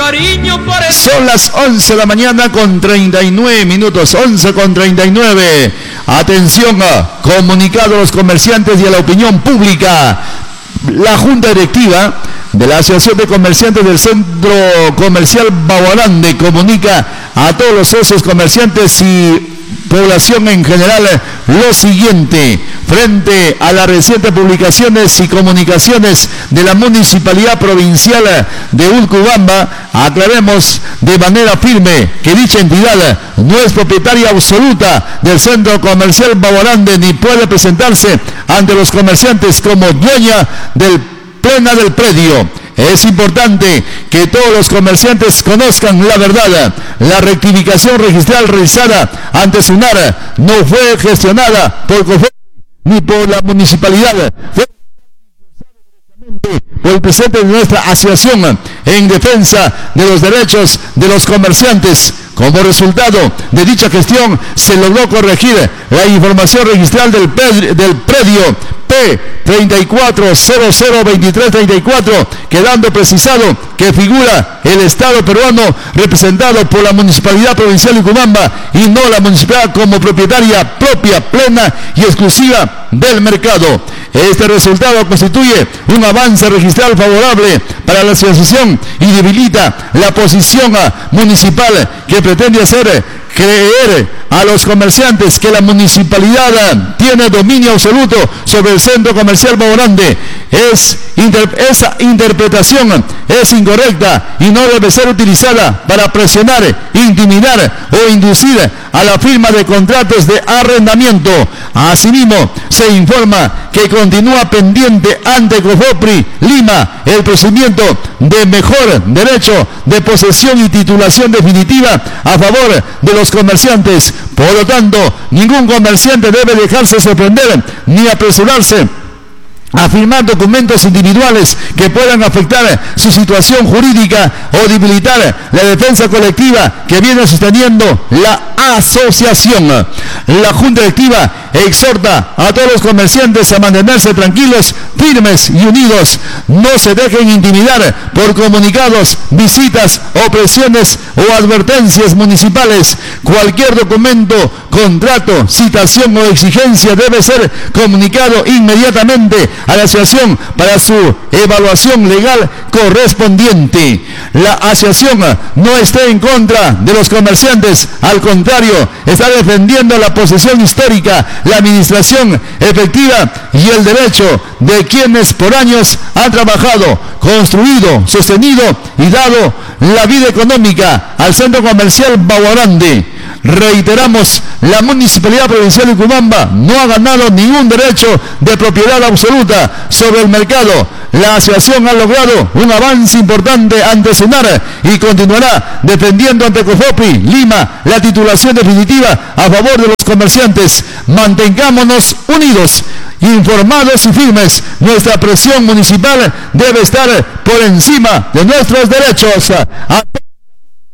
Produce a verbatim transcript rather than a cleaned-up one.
cariño por el... Son las once de la mañana con treinta y nueve minutos, once con treinta y nueve. Atención, comunicado a los comerciantes y a la opinión pública. La Junta Directiva de la Asociación de Comerciantes del Centro Comercial Baguarande comunica a todos los socios comerciantes y población en general lo siguiente: frente a las recientes publicaciones y comunicaciones de la Municipalidad Provincial de Ulcubamba, aclaremos de manera firme que dicha entidad no es propietaria absoluta del Centro Comercial Baguarande ni puede presentarse ante los comerciantes como dueña del plena del predio. Es importante que todos los comerciantes conozcan la verdad. La rectificación registral realizada ante SUNAR no fue gestionada por COFEPRIS ni por la municipalidad. Fue por el presidente de nuestra asociación en defensa de los derechos de los comerciantes. Como resultado de dicha gestión se logró corregir la información registral del predio, del predio P treinta y cuatro cero cero veintitrés treinta y cuatro, quedando precisado que figura el Estado peruano representado por la Municipalidad Provincial de Ulcubamba y no la municipalidad como propietaria propia, plena y exclusiva del mercado. Este resultado constituye un avance registral favorable para la asociación y debilita la posición municipal que pretende hacer creer a los comerciantes que la municipalidad tiene dominio absoluto sobre el Centro Comercial Baguarande. Es, inter, esa interpretación es incorrecta y no debe ser utilizada para presionar, intimidar o inducir a la firma de contratos de arrendamiento. Asimismo, se informa que continúa pendiente ante COFEPRIS Lima el procedimiento de mejor derecho de posesión y titulación definitiva a favor de los comerciantes. Por lo tanto, ningún comerciante debe dejarse sorprender ni apresurarse a firmar documentos individuales que puedan afectar su situación jurídica o debilitar la defensa colectiva que viene sosteniendo la asociación. La Junta Directiva exhorta a todos los comerciantes a mantenerse tranquilos, firmes y unidos. No se dejen intimidar por comunicados, visitas o presiones o advertencias municipales. Cualquier documento, contrato, citación o exigencia debe ser comunicado inmediatamente a la asociación para su evaluación legal correspondiente. La asociación no está en contra de los comerciantes, al contrario, está defendiendo la posesión histórica, la administración efectiva y el derecho de quienes por años han trabajado, construido, sostenido y dado la vida económica al Centro Comercial Baguarande. Reiteramos, la Municipalidad Provincial de Ulcubamba no ha ganado ningún derecho de propiedad absoluta sobre el mercado. La asociación ha logrado un avance importante ante SUNAR y continuará defendiendo ante COFEPRIS Lima la titulación definitiva a favor de los comerciantes. Mantengámonos unidos, informados y firmes. Nuestra presión municipal debe estar por encima de nuestros derechos.